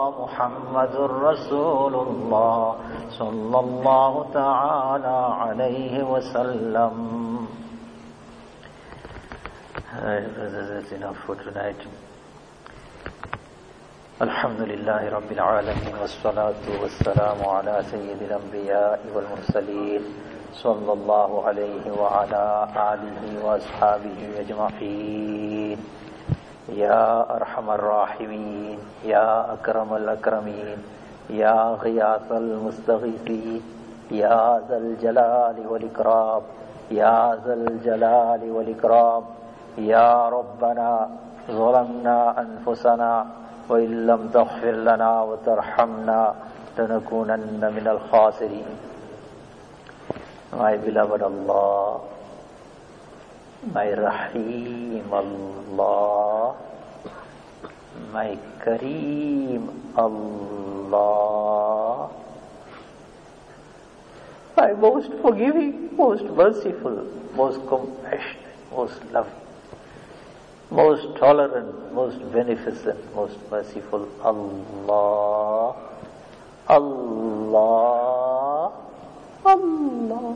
محمد رسول الله صلى الله تعالى عليه وسلم. Brothers, enough for tonight. الحمد لله رب العالمين والصلاة والسلام على سيد الأنبياء والمرسلين صلى الله عليه وعلى آله وأصحابه أجمعين. يا أرحم الراحمين يا أكرم الأكرمين يا غياث المستغيثين يا ذا الجلال والإكرام يا ذا الجلال والإكرام. يا ربنا ظلمنا أنفسنا وإن لم تغفر لنا وترحمنا لنكونن من الخاسرين. My beloved Allah, my Rahim Allah, my Kareem Allah, my most forgiving, most merciful, most compassionate, most loving, most tolerant, most beneficent, most merciful Allah, Allah, Allah.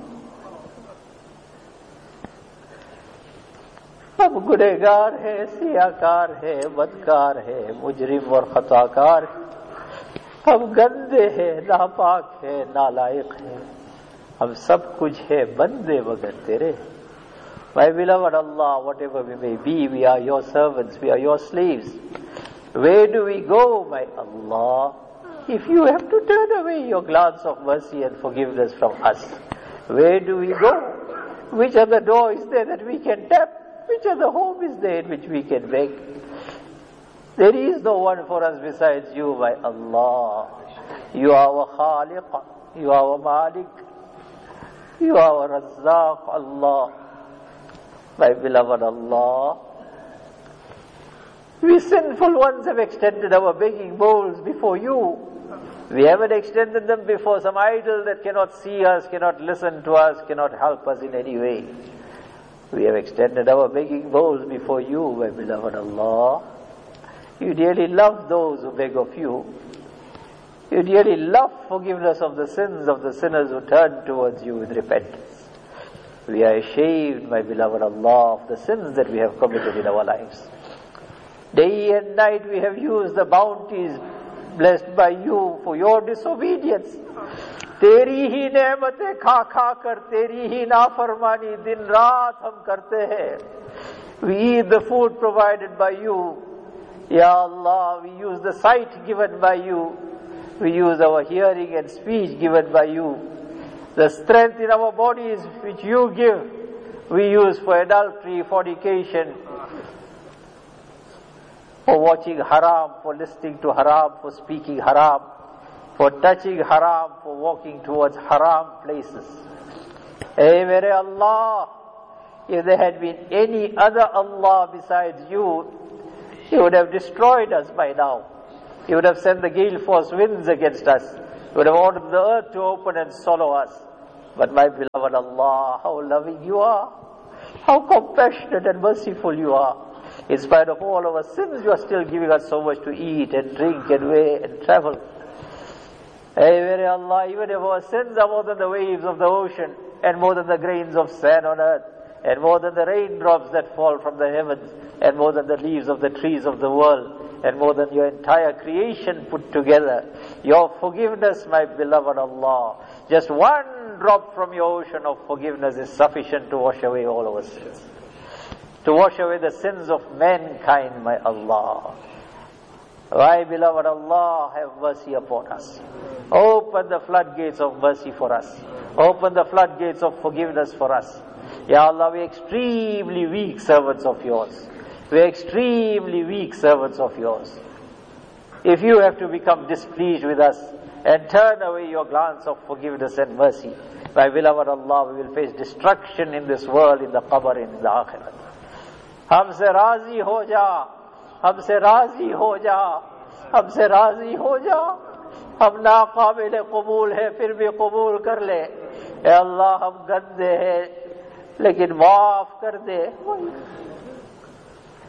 हम गुनहगार हैं, सियाकार हैं, बदकार हैं, मुजरिम और खताकार हैं, हम गंदे हैं, नापाक हैं, नालायक हैं, हम सब कुछ है बंदे मगर तेरे. My beloved Allah, whatever we may be, we are your servants, we are your slaves. Where do we go, my Allah, if you have to turn away your glance of mercy and forgiveness from us? Where do we go? Which other door is there that we can tap? Which other home is there in which we can beg? There is no one for us besides you, my Allah. You are our Khaliq, you are our Malik, you are our Razzaq, Allah. My beloved Allah, we sinful ones have extended our begging bowls before you. We haven't extended them before some idol that cannot see us, cannot listen to us, cannot help us in any way. We have extended our begging bowls before you, my beloved Allah. You dearly love those who beg of you. You dearly love forgiveness of the sins of the sinners who turn towards you with repentance. We are ashamed, my beloved Allah, of the sins that we have committed in our lives. Day and night we have used the bounties blessed by you for your disobedience. तेरी ही नेमतें खा खा कर तेरी ही नाफरमानी दिन रात हम करते हैं. We eat the food provided by you. Ya Allah, we use the sight given by you. We use our hearing and speech given by you. The strength in our bodies which you give, we use for adultery, fornication, for watching haram, for listening to haram, for speaking haram, for touching haram, for walking towards haram places. Hey, mere Allah, if there had been any other Allah besides you, He would have destroyed us by now. He would have sent the gale force winds against us. He would have ordered the earth to open and swallow us. But my beloved Allah, how loving you are, how compassionate and merciful you are. In spite of all our sins, you are still giving us so much to eat and drink and wear and travel. Hey, very Allah, even if our sins are more than the waves of the ocean, and more than the grains of sand on earth, and more than the raindrops that fall from the heavens, and more than the leaves of the trees of the world, and more than your entire creation put together, your forgiveness, my beloved Allah, just one drop from your ocean of forgiveness is sufficient to wash away all our sins. To wash away the sins of mankind, my Allah. My beloved Allah, have mercy upon us. Open the floodgates of mercy for us. Open the floodgates of forgiveness for us. Ya Allah, we are extremely weak servants of yours. We are extremely weak servants of yours. If you have to become displeased with us and turn away your glance of forgiveness and mercy, my beloved Allah, we will face destruction in this world, in the qabr, in the akhirat. हमसे राजी हो जा, हमसे राजी हो जा, हमसे राजी हो जा. हम नाकाबिल कबूल है फिर भी कबूल कर ले. ए अल्लाह, हम गंदे हैं लेकिन माफ कर दे.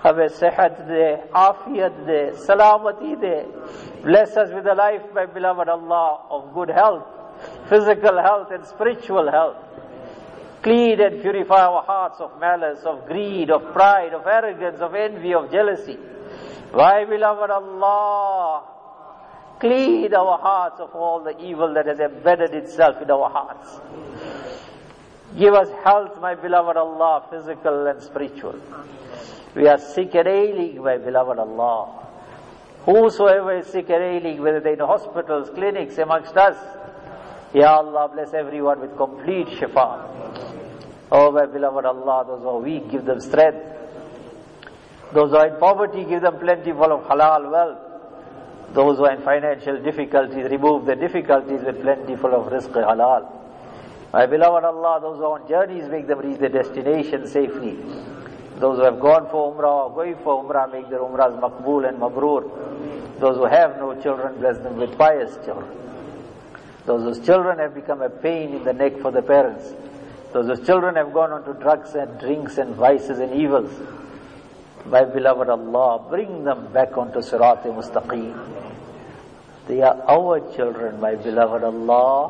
Hame sehat de, afiyat de, salamati de. Bless us with a life, my beloved Allah, of good health, physical health and spiritual health. Clean and purify our hearts of malice, of greed, of pride, of arrogance, of envy, of jealousy. My beloved Allah, clean our hearts of all the evil that has embedded itself in our hearts. Give us health, my beloved Allah, physical and spiritual. We are sick and ailing, my beloved Allah. Whosoever is sick and ailing, whether they're in hospitals, clinics, amongst us, Ya Allah, bless everyone with complete shifa. Oh, my beloved Allah, those who are weak, give them strength. Those who are in poverty, give them plentiful of halal wealth. Those who are in financial difficulties, remove the difficulties with plentiful of rizq halal. My beloved Allah, those who are on journeys, make them reach their destination safely. Those who have gone for umrah or going for umrah, make their umrahs maqbool and mabrur. Those who have no children, bless them with pious children. Those whose children have become a pain in the neck for the parents. Those whose children have gone on to drugs and drinks and vices and evils. My beloved Allah, bring them back onto Sirat-e-Mustaqim. They are our children, my beloved Allah.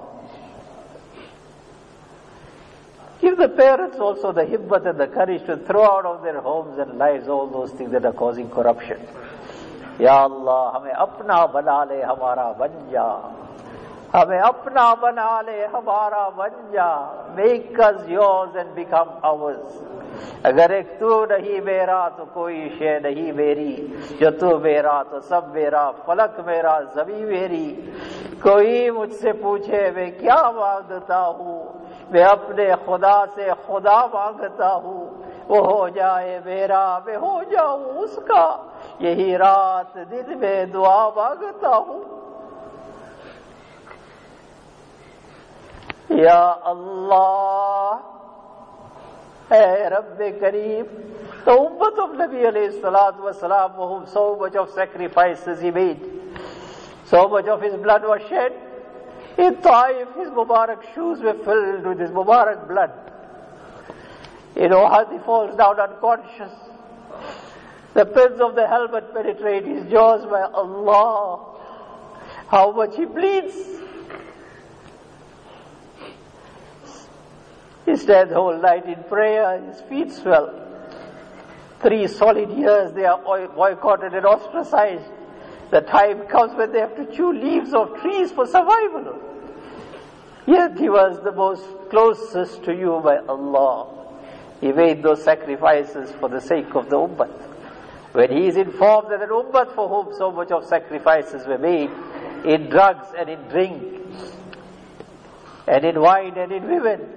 Give the parents also the himmat and the courage to throw out of their homes and lives all those things that are causing corruption. Ya Allah, hame apna bana le, hamara ban ja. Hame apna bana le, hamara ban ja. Make us yours and become ours. अगर एक तू नहीं मेरा तो कोई शे नहीं मेरी, जो तू मेरा तो सब मेरा, फलक मेरा ज़मीन मेरी. कोई मुझसे पूछे मैं क्या मांगता हूँ, मैं अपने खुदा से खुदा मांगता हूँ. वो हो जाए मेरा, मैं हो जाऊँ उसका, यही रात दिन में दुआ मांगता हूँ. या अल्लाह, Hey, Rabbi Kareem, the ummah of Nabi alayhi salatu wasalam, for whom so much of sacrifices he made, so much of his blood was shed. In Taif, his Mubarak shoes were filled with his Mubarak blood. In Uhud, he falls down unconscious. The pins of the helmet penetrate his jaws, by Allah. How much he bleeds. He stands the whole night in prayer, his feet swell. 3 solid years they are boycotted and ostracized. The time comes when they have to chew leaves of trees for survival. Yet he was the most closest to you, by Allah. He made those sacrifices for the sake of the ummah. When he is informed that an ummah for whom so much of sacrifices were made, in drugs and in drink, and in wine and in women,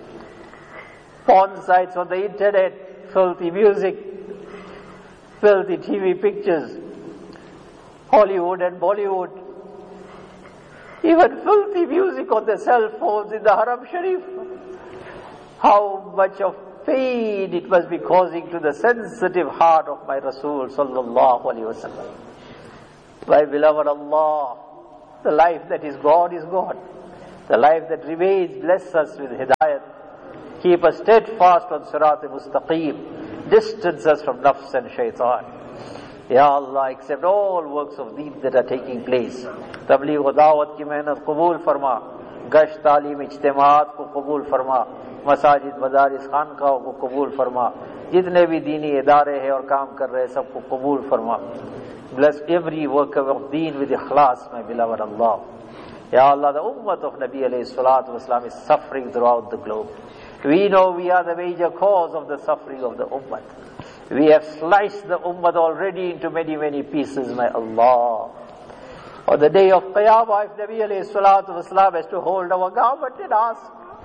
porn sites on the internet, filthy music, filthy TV pictures, Hollywood and Bollywood, even filthy music on the cell phones in the Haram Sharif. How much of pain it must be causing to the sensitive heart of my Rasul sallallahu alaihi wasallam. My beloved Allah, the life that is gone is gone. The life that remains, bless us with hidayat. Keep us steadfast on Sirat-e-Mustaqim. Distance us from nafs and shaitan. Ya Allah, accept all works of deen that are taking place. Tabligh wa da'wat ki mehnat qabul farma. Gasht talim ijtimaat ko qabul farma. Masajid madaris khanqaah ko qabul farma. Jitne bhi deeni idare hai aur kaam kar rahe sabko qabul farma. Bless every worker of deen with ikhlas, my beloved Allah. Ya Allah, the ummah of Nabi alayhi salatu wasalam is suffering throughout the globe. We know we are the major cause of the suffering of the ummah. We have sliced the ummah already into many, many pieces, my Allah. On the day of Qiyamah, if Nabi alayhi salatu wasalam has to hold our government and ask,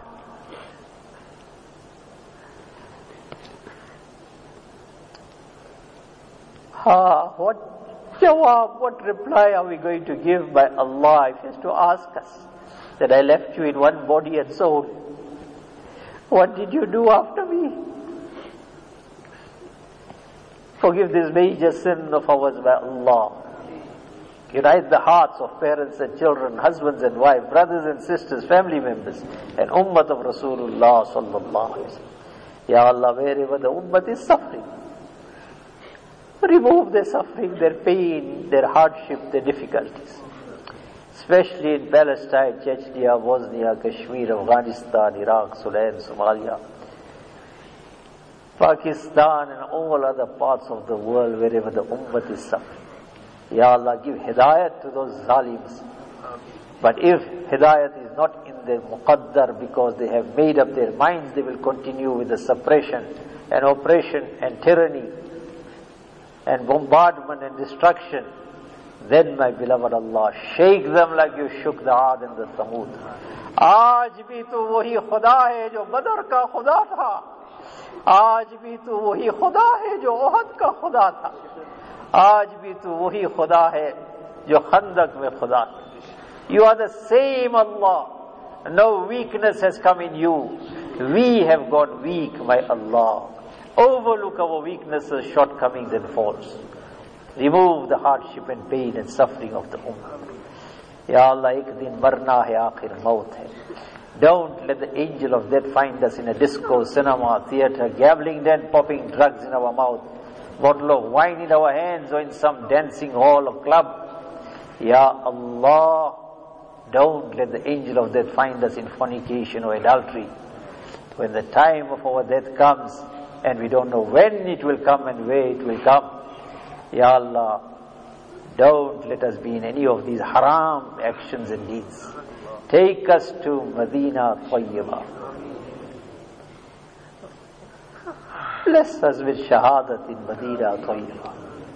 what jawab, what reply are we going to give by Allah if He has to ask us that I left you in one body and soul? What did you do after me? Forgive this major sin of ours by Allah. Unite the hearts of parents and children, husbands and wives, brothers and sisters, family members, and ummah of Rasulullah sallallahu alaihi wasallam. Ya Allah, wherever the ummah is suffering, Remove their suffering, their pain, their hardship, their difficulties. Especially in Palestine, Chechnya, Bosnia, Kashmir, Afghanistan, Iraq, Sudan, Somalia, Pakistan and all other parts of the world wherever the ummah is suffering. Ya Allah, give hidayat to those zalims. But if hidayat is not in their muqaddar because they have made up their minds, they will continue with the suppression and oppression and tyranny and bombardment and destruction. Then, my beloved Allah, shake them like you shook the Aad and the Thamud. Aaj bhi tu wahi Khuda hai jo Badr ka Khuda tha. Aaj bhi tu wahi Khuda hai jo Uhud ka Khuda tha. Aaj bhi tu wahi Khuda hai jo Khandak mein Khuda tha. You are the same Allah. No weakness has come in you. We have got weak, my Allah. Overlook our weaknesses, shortcomings and faults. Remove the hardship and pain and suffering of the ummah. Ya Allah, ek din marna hai, aakhir maut hai. Don't let the angel of death find us in a disco, cinema, theatre, gambling den, popping drugs in our mouth, bottle of wine in our hands, or in some dancing hall or club. Ya Allah, don't let the angel of death find us in fornication or adultery. When the time of our death comes, and we don't know when it will come and where it will come, Ya Allah, don't let us be in any of these haram actions and deeds. Take us to Medina Tayyibah. Bless us with shahadat in Medina Tayyibah.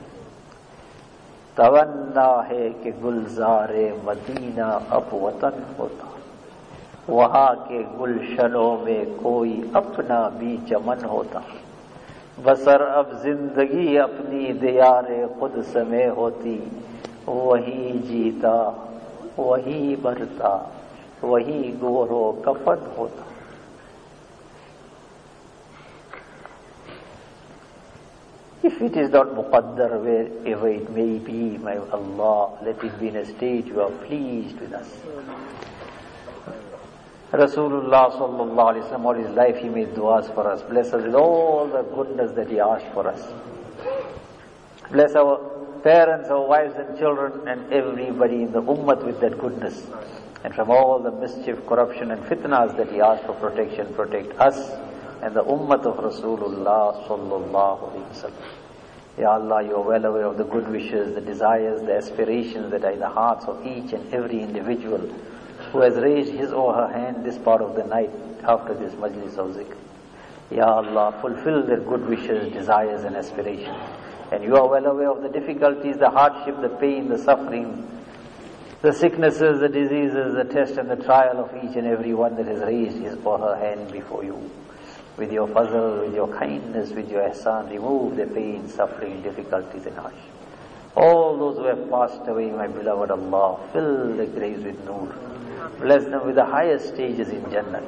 तवन्ना है कि Gulzare Medina अब वतन होता, वहाँ के गुलशनों में कोई अपना भी चमन होता। बसर अब जिंदगी अपनी दियारे खुद समय होती, वही जीता, वही मरता, वही गोरो कफन होता। If it is not muqaddar, wherever it may be, my Allah, let it be in a state you are pleased with us. Rasulullah sallallahu alaihi wasallam, all his life he made du'as for us. Bless us with all the goodness that he asked for us. Bless our parents, our wives and children and everybody in the ummah with that goodness. And from all the mischief, corruption and fitnas that he asked for protection, protect us and the ummah of Rasulullah sallallahu alaihi wasallam. Ya Allah, you are well aware of the good wishes, the desires, the aspirations that are in the hearts of each and every individual who has raised his or her hand this part of the night after this majlis of zikr. Ya Allah, fulfill their good wishes, desires and aspirations. And you are well aware of the difficulties, the hardship, the pain, the suffering, the sicknesses, the diseases, the test and the trial of each and every one that has raised his or her hand before you. With your fazl, with your kindness, with your ihsan, remove the pain, suffering, difficulties and hardship. All those who have passed away, my beloved Allah, fill the graves with nur. Bless them with the highest stages in Jannah.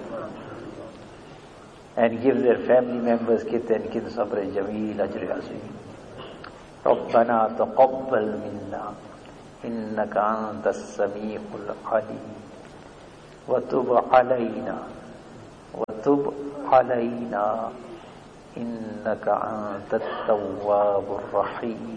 And give their family members kit and kin sabr jameel ajr azim. ربنا تقبل منا إنك أنت السميع العليم وتب علينا إنك أنت التواب الرحيم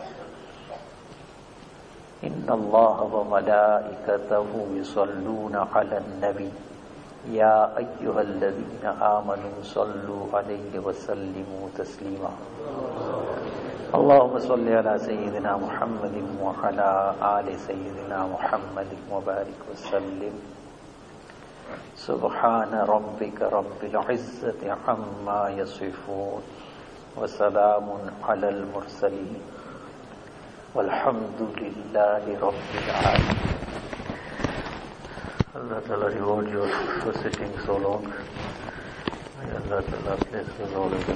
إن الله وملائكته يصلون على النبي يا أيها الذين آمنوا صلوا عليه وسلموا تسليما اللهم صل على سيدنا محمد وعلى آل سيدنا محمد وبارك وسلم سبحان ربك رب العزة عما يصفون وسلام على المرسلين والحمد لله رب العالمين. Allah Ta'ala reward you for sitting so long. May Allah Ta'ala bless us all.